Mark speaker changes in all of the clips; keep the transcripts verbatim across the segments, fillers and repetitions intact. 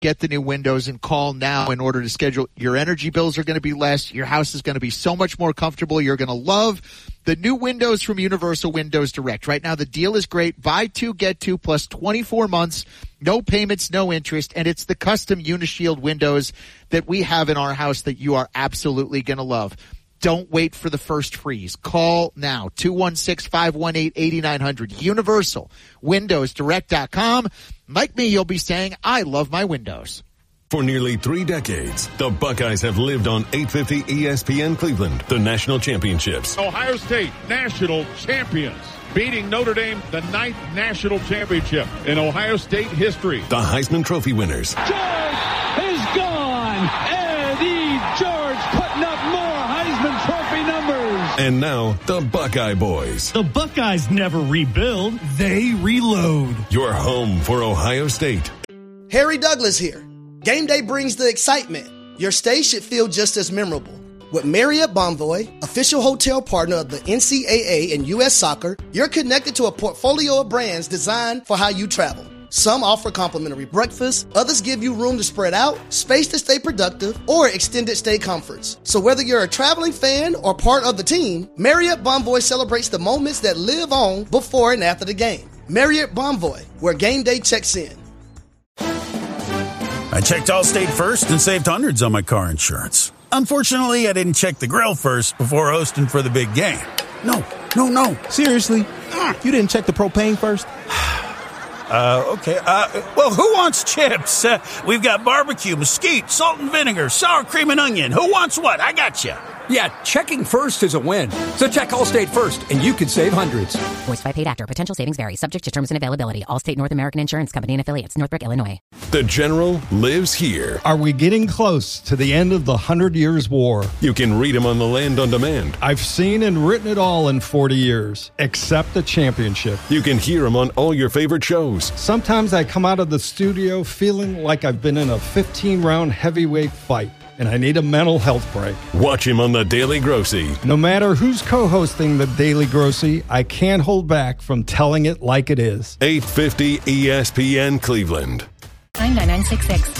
Speaker 1: Get the new windows and call now in order to schedule. Your energy bills are going to be less. Your house is going to be so much more comfortable. You're going to love the new windows from Universal Windows Direct. Right now, the deal is great. Buy two, get two, plus twenty-four months. No payments, no interest. And it's the custom Unishield windows that we have in our house that you are absolutely going to love. Don't wait for the first freeze. Call now, two one six, five one eight, eight nine zero zero. Universal Windows Direct dot com. Like me, you'll be saying, I love my windows.
Speaker 2: For nearly three decades, the Buckeyes have lived on eight fifty E S P N Cleveland, the national championships.
Speaker 3: Ohio State, national champions, beating Notre Dame, the ninth national championship in Ohio State history.
Speaker 2: The Heisman Trophy winners.
Speaker 4: George is gone. Eddie George putting up more Heisman Trophy numbers.
Speaker 2: And now, the Buckeye Boys.
Speaker 5: The Buckeyes never rebuild, they reload.
Speaker 2: Your home for Ohio State.
Speaker 6: Harry Douglas here. Game day brings the excitement. Your stay should feel just as memorable. With Marriott Bonvoy, official hotel partner of the N C double A and U S Soccer, you're connected to a portfolio of brands designed for how you travel. Some offer complimentary breakfast, others give you room to spread out, space to stay productive, or extended stay comforts. So whether you're a traveling fan or part of the team, Marriott Bonvoy celebrates the moments that live on before and after the game. Marriott Bonvoy, where game day checks in.
Speaker 7: I checked Allstate first and saved hundreds on my car insurance. Unfortunately, I didn't check the grill first before hosting for the big game. No, no, no.
Speaker 8: Seriously? You didn't check the propane first?
Speaker 7: Uh, okay. Uh, well, who wants chips? Uh, we've got barbecue, mesquite, salt and vinegar, sour cream and onion. Who wants what? I got you.
Speaker 9: Yeah, checking first is a win. So check Allstate first, and you could save hundreds.
Speaker 10: Voiced by paid actor. Potential savings vary. Subject to terms and availability. Allstate North American Insurance Company and affiliates. Northbrook, Illinois.
Speaker 2: The General lives here.
Speaker 11: Are we getting close to the end of the Hundred Years' War?
Speaker 2: You can read him on the Land on Demand.
Speaker 11: I've seen and written it all in forty years, except the championship.
Speaker 2: You can hear him on all your favorite shows.
Speaker 11: Sometimes I come out of the studio feeling like I've been in a fifteen-round heavyweight fight, and I need a mental health break.
Speaker 2: Watch him on the Daily Grossy.
Speaker 11: No matter who's co-hosting the Daily Grossy, I can't hold back from telling it like it is.
Speaker 2: eight fifty E S P N Cleveland.
Speaker 10: nine nine nine six six.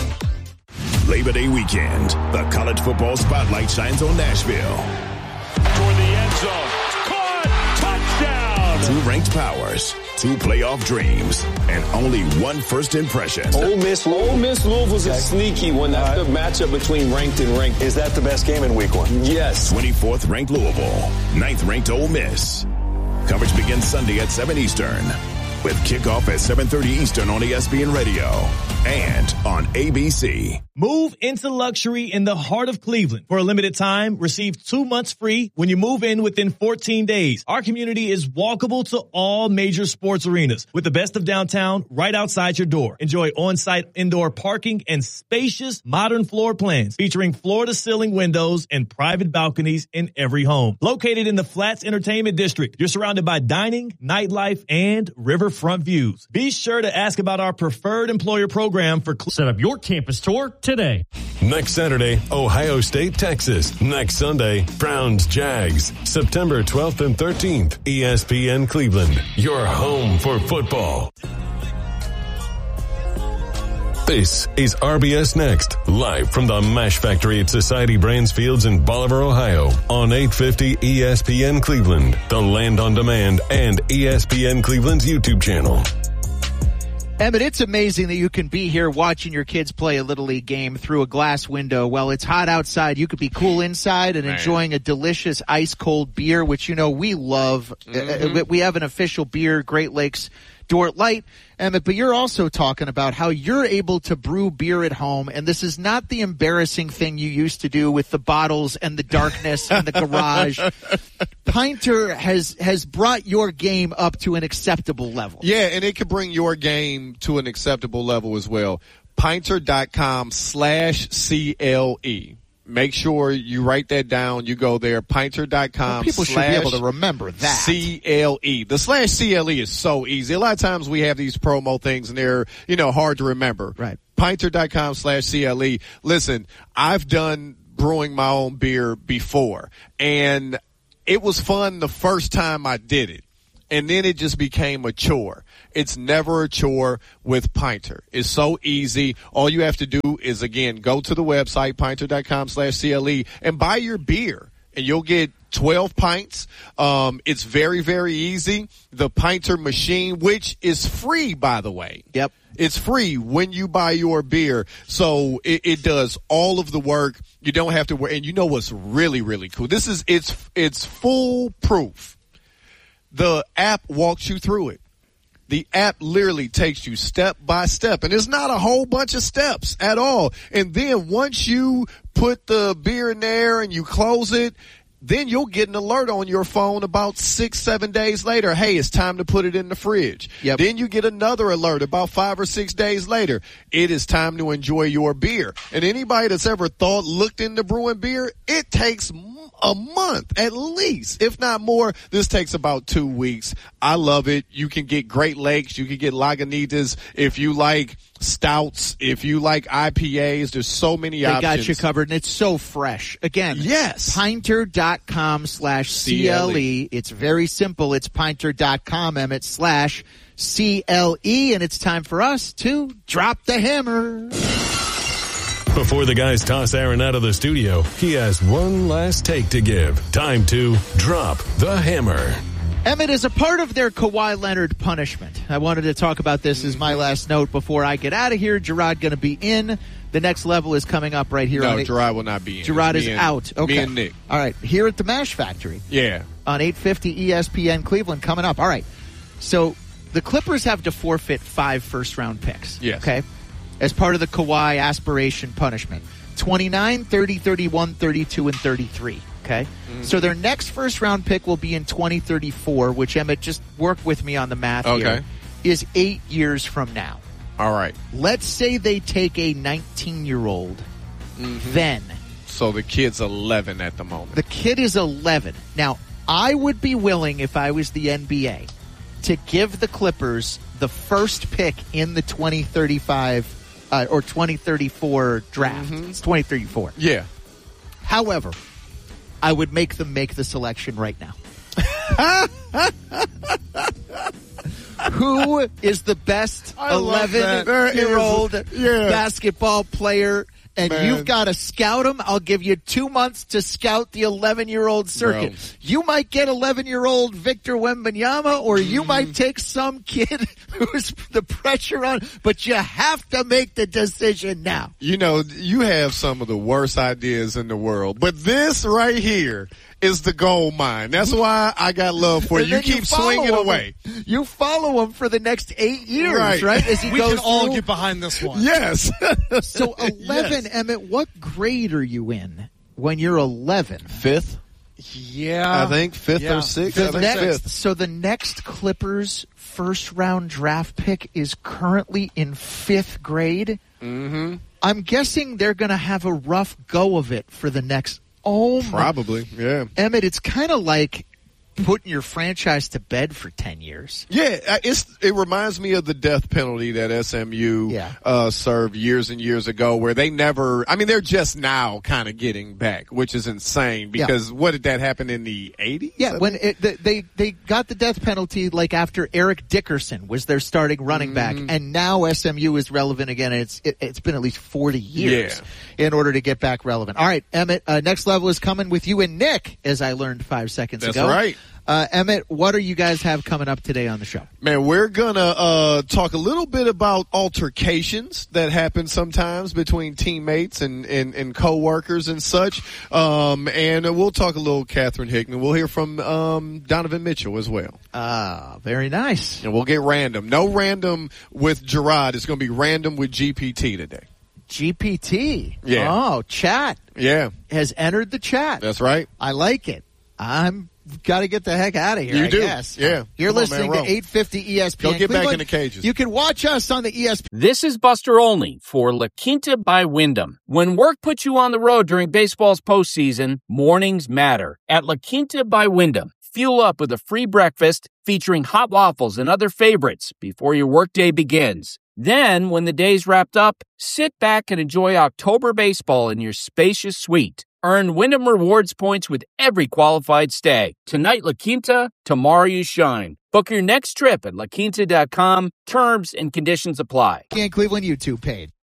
Speaker 12: Labor Day weekend, the college football spotlight shines on Nashville.
Speaker 3: Toward the end zone. Caught. Touchdown.
Speaker 12: Two ranked powers, two playoff dreams, and only one first impression.
Speaker 13: Ole Miss, Ole Miss Louisville's a sneaky one. That's the matchup between ranked and ranked.
Speaker 14: Is that the best game in week one?
Speaker 13: Yes.
Speaker 12: twenty-fourth ranked Louisville, ninth ranked Ole Miss. Coverage begins Sunday at seven Eastern, with kickoff at seven thirty Eastern on E S P N Radio and on A B C.
Speaker 5: Move into luxury in the heart of Cleveland. For a limited time, receive two months free when you move in within fourteen days. Our community is walkable to all major sports arenas with the best of downtown right outside your door. Enjoy on-site indoor parking and spacious modern floor plans featuring floor-to-ceiling windows and private balconies in every home. Located in the Flats Entertainment District, you're surrounded by dining, nightlife, and riverfront views. Be sure to ask about our preferred employer program for
Speaker 15: set up your campus tour today.
Speaker 2: Next Saturday, Ohio State, Texas. Next Sunday, Browns, Jags. September twelfth and thirteenth, E S P N Cleveland, your home for football. This is R B S Next, live from the MASH Factory at Society Brands Fields in Bolivar, Ohio, on eight fifty E S P N Cleveland, the Land on Demand, and E S P N Cleveland's YouTube channel.
Speaker 1: Emmett, it's amazing that you can be here watching your kids play a Little League game through a glass window. While it's hot outside, you could be cool inside and enjoying a delicious ice-cold beer, which, you know, we love. Mm-hmm. Uh, we have an official beer, Great Lakes Dort Light, Emmett, but you're also talking about how you're able to brew beer at home, and this is not the embarrassing thing you used to do with the bottles and the darkness and the garage. Pinter has has brought your game up to an acceptable level.
Speaker 16: Yeah, and it can bring your game to an acceptable level as well. Pinter.com slash C-L-E. Make sure you write that down. You go there, pinter.com
Speaker 1: well, people should be able to remember that.
Speaker 16: C L E. The slash C L E is so easy. A lot of times we have these promo things and they're, you know, hard to remember.
Speaker 1: Right.
Speaker 16: Pinter.com slash C L E. Listen, I've done brewing my own beer before, and it was fun the first time I did it. And then it just became a chore. It's never a chore with Pinter. It's so easy. All you have to do is, again, go to the website, pinter.com slash CLE, and buy your beer. And you'll get twelve pints. Um, it's very, very easy. The Pinter machine, which is free, by the way.
Speaker 1: Yep.
Speaker 16: It's free when you buy your beer. So it, it does all of the work. You don't have to worry. And you know what's really, really cool? This is, it's, it's foolproof. The app walks you through it. The app literally takes you step by step, and it's not a whole bunch of steps at all. And then once you put the beer in there and you close it, then you'll get an alert on your phone about six, seven days later. Hey, it's time to put it in the fridge. Yep. Then you get another alert about five or six days later. It is time to enjoy your beer. And anybody that's ever thought, looked into brewing beer, it takes a month at least, if not more. This takes about two weeks. I love it. You can get Great Lakes. You can get Lagunitas. If you like stouts, if you like I P As, there's so many
Speaker 1: they
Speaker 16: options.
Speaker 1: They got you covered, and it's so fresh. Again,
Speaker 16: yes.
Speaker 1: Pinter.com slash CLE. It's very simple. It's Pinter.com, Emmett, slash C L E, and it's time for us to drop the hammer.
Speaker 2: Before the guys toss Aaron out of the studio, he has one last take to give. Time to drop the hammer.
Speaker 1: Emmett, is a part of their Kawhi Leonard punishment. I wanted to talk about this as my last note before I get out of here. Gerard going to be in. The next level is coming up right here.
Speaker 16: No,
Speaker 1: on
Speaker 16: Gerard will not be in.
Speaker 1: Gerard is
Speaker 16: and,
Speaker 1: out. Okay.
Speaker 16: Me and Nick.
Speaker 1: All right. Here at the MASH Factory.
Speaker 16: Yeah.
Speaker 1: On eight fifty E S P N Cleveland coming up. All right. So the Clippers have to forfeit five first-round picks.
Speaker 16: Yes.
Speaker 1: Okay. As part of the Kawhi aspiration punishment. twenty-nine, thirty, thirty-one, thirty-two, and thirty-three. Okay? Mm-hmm. So their next first-round pick will be in twenty thirty-four, which, Emmett, just work with me on the math
Speaker 16: okay.
Speaker 1: here, is eight years from now.
Speaker 16: All right.
Speaker 1: Let's say they take a nineteen-year-old mm-hmm. then.
Speaker 16: So the kid's eleven at the moment.
Speaker 1: The kid is eleven. Now, I would be willing, if I was the N B A, to give the Clippers the first pick in the twenty thirty-five Uh, or twenty thirty-four draft.
Speaker 16: Mm-hmm.
Speaker 1: It's twenty thirty-four.
Speaker 16: Yeah.
Speaker 1: However, I would make them make the selection right now. Who is the best eleven-year-old
Speaker 16: yeah.
Speaker 1: basketball player? And
Speaker 16: Man.
Speaker 1: You've got to scout them. I'll give you two months to scout the eleven-year-old circuit.
Speaker 16: Bro.
Speaker 1: You might get eleven-year-old Victor Wembanyama, or you
Speaker 16: mm.
Speaker 1: might take some kid who's the pressure on, but you have to make the decision now.
Speaker 16: You know, you have some of the worst ideas in the world, but this right here is the gold mine. That's why I got love for you. You keep you swinging
Speaker 1: him.
Speaker 16: away.
Speaker 1: You follow him for the next eight years, right? right? As he
Speaker 14: we
Speaker 1: goes
Speaker 14: can all
Speaker 1: through.
Speaker 14: get behind this one.
Speaker 16: Yes.
Speaker 1: So eleven, yes. Emmett, what grade are you in when you're eleven?
Speaker 16: Fifth.
Speaker 14: Yeah.
Speaker 16: I think fifth
Speaker 14: yeah.
Speaker 16: or sixth.
Speaker 1: The
Speaker 16: I think
Speaker 1: next,
Speaker 16: fifth.
Speaker 1: So the next Clippers first round draft pick is currently in fifth grade.
Speaker 16: Mm-hmm.
Speaker 1: I'm guessing they're going to have a rough go of it for the next. Oh,
Speaker 16: probably,
Speaker 1: my.
Speaker 16: yeah.
Speaker 1: Emmett, it's kind of like putting your franchise to bed for ten years.
Speaker 16: Yeah, it's it reminds me of the death penalty that S M U
Speaker 1: yeah.
Speaker 16: uh, served years and years ago, where they never. I mean, they're just now kind of getting back, which is insane. Because yeah. what did that happen in the eighties?
Speaker 1: Yeah, when it, they they got the death penalty like after Eric Dickerson was their starting running
Speaker 16: mm-hmm.
Speaker 1: back, and now S M U is relevant again. And it's it, it's been at least forty years
Speaker 16: yeah.
Speaker 1: in order to get back relevant. All right, Emmett, uh, next level is coming with you and Nick, as I learned five seconds
Speaker 16: That's
Speaker 1: ago.
Speaker 16: That's right.
Speaker 1: Uh, Emmett, what do you guys have coming up today on the show?
Speaker 16: Man, we're going to uh, talk a little bit about altercations that happen sometimes between teammates and, and, and co-workers and such. Um, and we'll talk a little Catherine Hickman. We'll hear from um, Donovan Mitchell as well.
Speaker 1: Ah, very nice.
Speaker 16: And we'll get random. No random with Gerard. It's going to be random with G P T today.
Speaker 1: G P T?
Speaker 16: Yeah.
Speaker 1: Oh, chat.
Speaker 16: Yeah.
Speaker 1: Has entered the chat.
Speaker 16: That's right.
Speaker 1: I like it. I'm got to get the heck out of here,
Speaker 16: you
Speaker 1: I
Speaker 16: do.
Speaker 1: guess.
Speaker 16: Yeah.
Speaker 1: You're
Speaker 16: Come
Speaker 1: listening
Speaker 16: on, man,
Speaker 1: to eight fifty E S P N
Speaker 16: Go get
Speaker 1: Cleveland.
Speaker 16: back in the cages.
Speaker 1: You can watch us on the E S P N.
Speaker 17: This is Buster Olney for La Quinta by Wyndham. When work puts you on the road during baseball's postseason, mornings matter. At La Quinta by Wyndham, fuel up with a free breakfast featuring hot waffles and other favorites before your workday begins. Then, when the day's wrapped up, sit back and enjoy October baseball in your spacious suite. Earn Wyndham Rewards points with every qualified stay. Tonight, La Quinta, tomorrow you shine. Book your next trip at la quinta dot com. Terms and conditions apply.
Speaker 1: And Cleveland YouTube page.